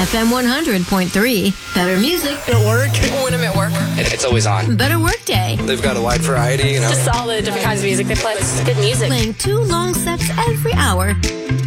FM 100.3. Better music. At work. When I'm at work. It's always on. Better workday. They've got a wide variety, Just all the different kinds of music they play. It's good music. Playing 2 long sets every hour.